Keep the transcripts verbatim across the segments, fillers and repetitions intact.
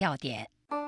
要点。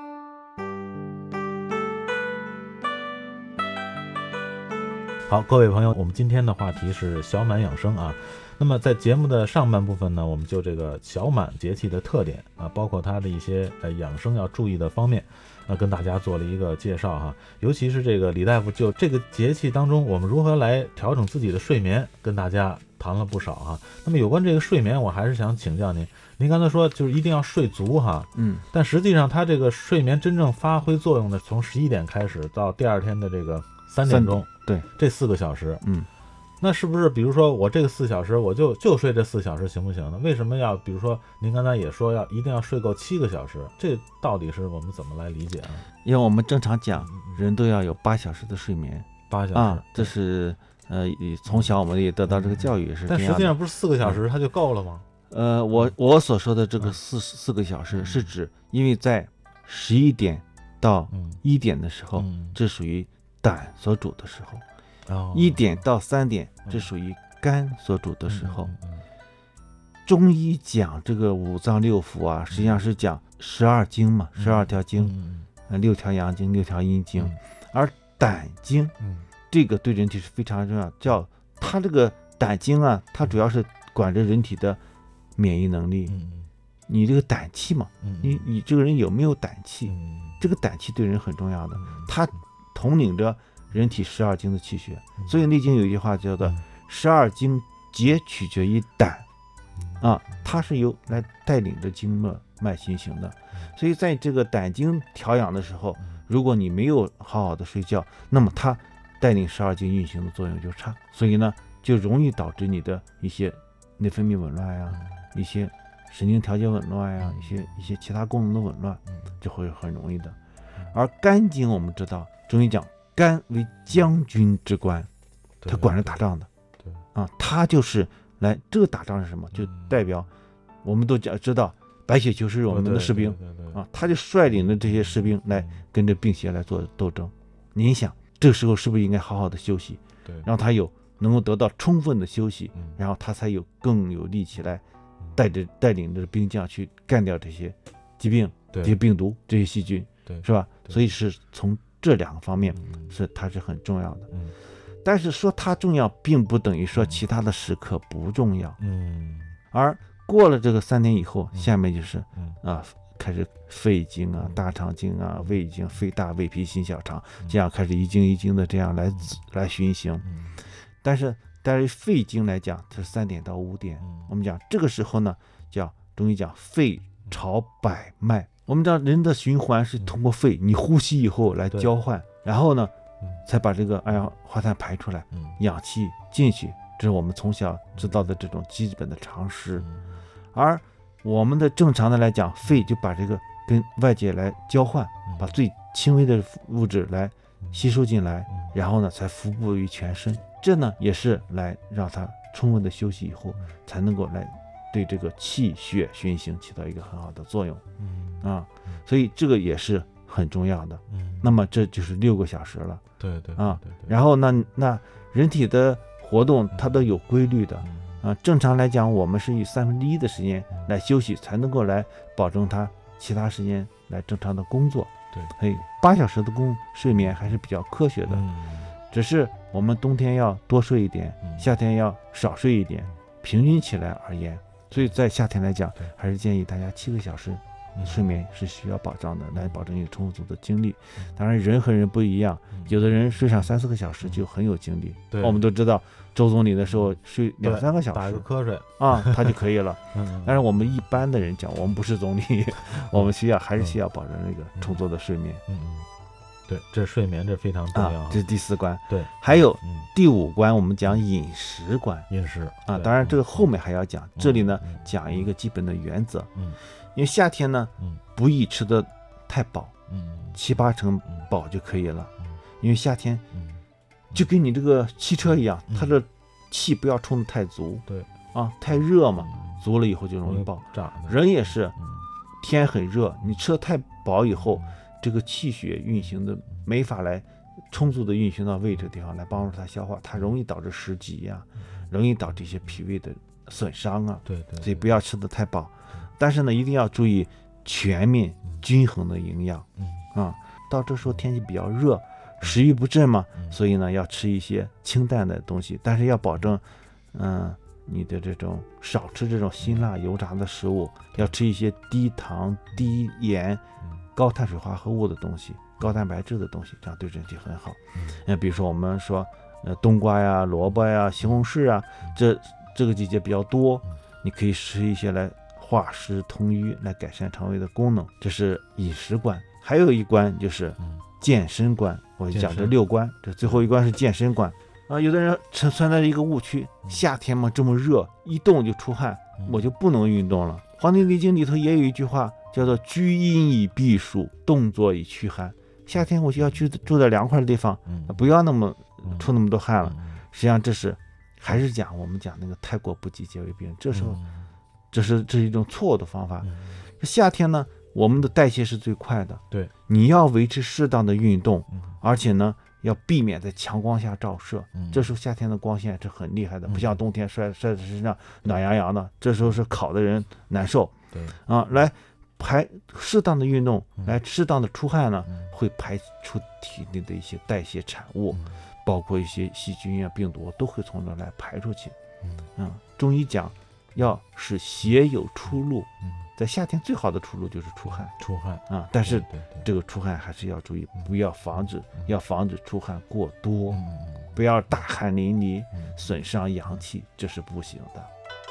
好，各位朋友，我们今天的话题是小满养生啊。那么在节目的上半部分呢，我们就这个小满节气的特点啊，包括它的一些呃养生要注意的方面，呃，跟大家做了一个介绍哈。尤其是这个李大夫就这个节气当中，我们如何来调整自己的睡眠，跟大家谈了不少哈。那么有关这个睡眠，我还是想请教您。您刚才说就是一定要睡足哈， 嗯， 但实际上它这个睡眠真正发挥作用的，从十一点开始到第二天的这个三点钟， 对， 这四个小时， 嗯， 那是不是比如说我这个四小时我就就睡这四小时行不行呢？为什么要比如说您刚才也说要一定要睡够七个小时？这到底是我们怎么来理解啊？ 因为我们正常讲，人都要有八小时的睡眠， 八小时啊，这是呃从小我们也得到这个教育也是这样的。 但实际上不是四个小时它就够了吗？ 呃，我我所说的这个四四个小时是指，因为在十一点到一点的时候， 嗯、 这属于胆所主的时候； 哦、 一点到三点，这属于肝所主的时候。 嗯嗯嗯、 中医讲这个五脏六腑啊，实际上是讲十二经嘛，十二条经， 嗯呃，六条阳经，六条阴经， 嗯、 而胆经， 嗯， 这个对人体是非常重要，叫它这个胆经啊，它主要是管着人体的免疫能力， 嗯， 你这个胆气嘛， 嗯， 你你这个人有没有胆气？ 嗯， 这个胆气对人很重要的，它统领着人体十二经的气血， 嗯、 所以《内经》有一句话叫做“十二经皆取决于胆”，啊，它是由来带领着经络脉循行的。所以在这个胆经调养的时候，如果你没有好好的睡觉，那么它带领十二经运行的作用就差，所以呢，就容易导致你的一些内分泌紊乱呀、啊。一些神经调节紊乱呀、啊，一些一些其他功能的紊乱，就会很容易的。而肝经我们知道，中医讲肝为将军之官，它管着打仗的， 对啊，它就是来这个打仗是什么？就代表我们都讲知道白血球是我们的士兵啊，他就率领着这些士兵来跟着病邪来做斗争。您想，这个时候是不是应该好好的休息， 对， 让他有能够得到充分的休息，然后他才有更有力气来。带着带领着兵将去干掉这些疾病、这些病毒、这些细菌， 对， 是吧？所以是从这两个方面是它是很重要的。 嗯， 但是说它重要，并不等于说其他的时刻不重要。 嗯， 而过了这个三天以后，下面就是嗯啊，开始肺经啊、大肠经啊、胃经、肺大、胃脾、心小肠，这样开始一经一经的这样来来循行。但是。但是肺经来讲，它是三点到五点。我们讲这个时候呢，叫中医讲肺朝百脉。我们知道人的循环是通过肺，你呼吸以后来交换，然后呢，才把这个二氧化碳排出来，氧气进去。这是我们从小知道的这种基本的常识。而我们的正常的来讲，肺就把这个跟外界来交换，把最轻微的物质来吸收进来，然后呢，才服布于全身。这呢也是来让它充分的休息以后，才能够来对这个气血循行起到一个很好的作用。 嗯啊，所以这个也是很重要的。 嗯， 那么这就是六个小时了。 对对啊，然后呢，那人体的活动它都有规律的啊。正常来讲，我们是以三分之一的时间来休息，才能够来保证它其他时间来正常的工作。 对， 所以八小时的工睡眠还是比较科学的。 嗯， 只是我们冬天要多睡一点，夏天要少睡一点，平均起来而言，所以在夏天来讲，还是建议大家七个小时睡眠是需要保障的，来保证你充足的精力。当然，人和人不一样，有的人睡上三四个小时就很有精力。 对， 我们都知道，周总理的时候睡两三个小时， 打个瞌睡啊，他就可以了。但是我们一般的人讲，我们不是总理，我们需要还是需要保证那个充足的睡眠。 嗯嗯。对，这睡眠这非常重要、 啊，这是第四关。 对， 还有、嗯、第五关，我们讲饮食关。 饮食啊，当然这个后面还要讲，嗯、这里呢、嗯、讲一个基本的原则。 嗯， 因为夏天呢，嗯，不宜吃的太饱， 嗯， 七八成饱就可以了。 嗯， 因为夏天，嗯，就跟你这个汽车一样， 嗯、 它的气不要冲得太足。 对， 啊，太热嘛，足了以后就容易爆炸。 人也是，天很热，你吃的太饱以后。这个气血运行的没法来充足的运行到胃这个地方来帮助它消化，它容易导致食积呀、啊，容易导致一些脾胃的损伤啊。 对 对, 对。 所以不要吃的太饱，但是呢，一定要注意全面均衡的营养嗯啊。到这时候天气比较热，食欲不振嘛， 嗯所以呢要吃一些清淡的东西，但是要保证，嗯，你的这种少吃这种辛辣油炸的食物，要吃一些低糖、低盐、高碳水化合物的东西，高蛋白质的东西，这样对人体很好。嗯，比如说我们说，呃，冬瓜呀、萝卜呀、西红柿啊，这这个季节比较多，你可以吃一些来化湿通瘀，来改善肠胃的功能，这是饮食观。还有一关就是健身观，我就讲这六关，这最后一关是健身观啊。有的人存存在一个误区，夏天嘛这么热，一动就出汗，我就不能运动了。《黄帝内经》里头也有一句话叫做居阴以避暑，动作以驱寒。夏天我就要去住在凉快的地方，不要那么出那么多汗了。实际上这是还是讲我们讲那个太过不及，皆为病。这时候这是这是一种错误的方法。夏天呢，我们的代谢是最快的， 对， 你要维持适当的运动，而且呢要避免在强光下照射。这时候夏天的光线是很厉害的，不像冬天晒晒在身上暖洋洋的，这时候是烤的人难受。 对啊，来排适当的运动，来适当的出汗呢，会排出体内的一些代谢产物，包括一些细菌啊、病毒都会从这来排出去。嗯，中医讲要使血有出路，在夏天最好的出路就是出汗， 出汗啊，但是对对这个出汗还是要注意，不要防止，要防止出汗过多，不要大汗淋漓，损伤阳气，这是不行的。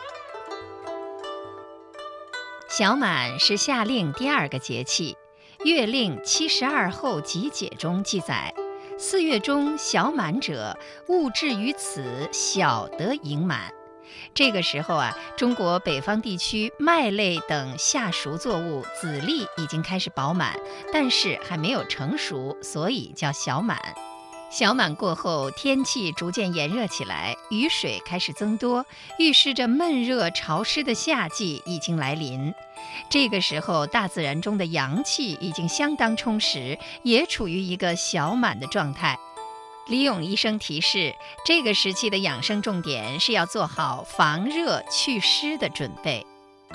小满是夏令第二个节气，《月令七十二候集解》中记载：四月中小满者，物至于此，小得盈满。这个时候啊，中国北方地区麦类等夏熟作物籽粒已经开始饱满，但是还没有成熟，所以叫小满。小满过后，天气逐渐炎热起来，雨水开始增多，预示着闷热潮湿的夏季已经来临。这个时候，大自然中的阳气已经相当充实，也处于一个小满的状态。李勇医生提示，这个时期的养生重点是要做好防热祛湿的准备。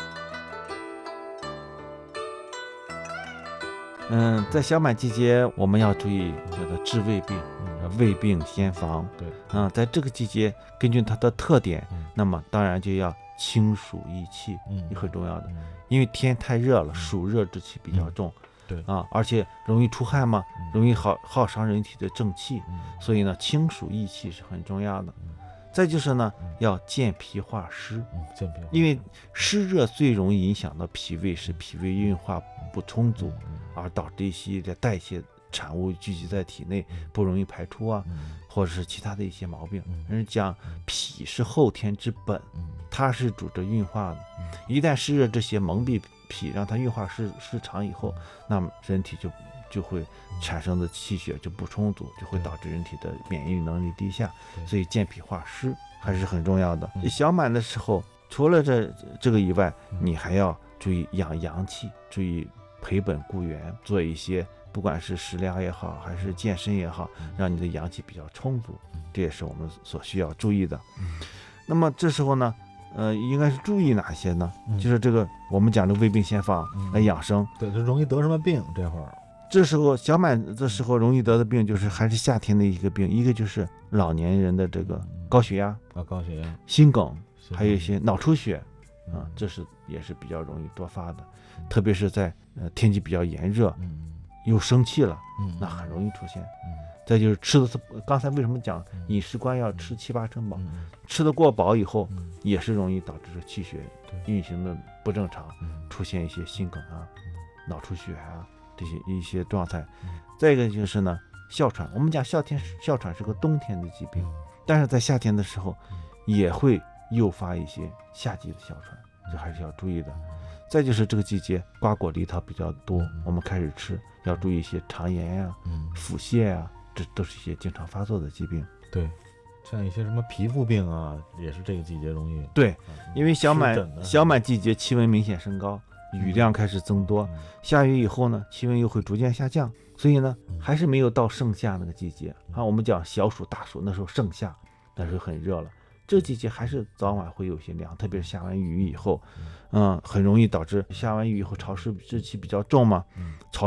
嗯，在小满季节，我们要注意叫做治胃病，胃病先防。 对， 啊，在这个季节，根据它的特点， 嗯那么当然就要清暑益气， 嗯也很重要的。 嗯因为天太热了，暑热之气比较重， 对啊，而且容易出汗嘛， 嗯容易耗耗伤人体的正气， 嗯所以呢，清暑益气是很重要的。再就是呢，要健脾化湿， 嗯健脾， 因为湿热最容易影响到脾胃，使脾胃运化不充足，而导致一些的代谢产物聚集在体内，不容易排出啊，或者是其他的一些毛病。人讲脾是后天之本，它是主着运化的，一旦湿热这些蒙蔽脾，让它运化失失常以后，那么人体就就会产生的气血就不充足，就会导致人体的免疫力能力低下。所以健脾化湿还是很重要的。小满的时候，除了这这个以外，你还要注意养阳气，注意培本固元，做一些不管是食疗也好，还是健身也好，让你的阳气比较充足，这也是我们所需要注意的。那么这时候呢，呃，应该是注意哪些呢？就是这个我们讲的胃病先防来养生。 对，就容易得什么病？这会儿， 这时候小满的时候容易得的病，就是还是夏天的一个病，一个就是老年人的这个高血压、 啊，高血压、 心梗，还有一些脑出血啊，这是也是比较容易多发的，特别是在呃天气比较炎热，又生气了，那很容易出现。再就是吃的，刚才为什么讲饮食观要吃七八成饱？吃得过饱以后，也是容易导致气血运行的不正常，出现一些心梗啊、脑出血啊这些一些状态。再一个就是呢，哮喘。我们讲哮天哮喘是个冬天的疾病，但是在夏天的时候也会诱发一些夏季的哮喘，这还是要注意的。再就是这个季节瓜果梨桃比较多，我们开始吃要注意一些肠炎呀、腹泻啊，这都是一些经常发作的疾病。 对，像一些什么皮肤病啊，也是这个季节容易。 对，因为小满小满季节气温明显升高，雨量开始增多，下雨以后呢，气温又会逐渐下降，所以呢，还是没有到盛夏那个季节啊。我们讲小暑大暑那时候盛夏，那时候很热了， 这个季节还是早晚会有些凉，特别是下完雨以后，嗯，很容易导致下完雨以后潮湿湿气比较重嘛，潮